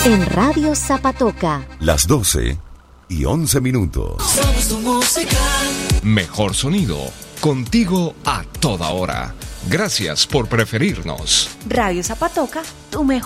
En Radio Zapatoca. Las 12:11. Somos tu música. Mejor sonido, contigo a toda hora. Gracias por preferirnos. Radio Zapatoca, tu mejor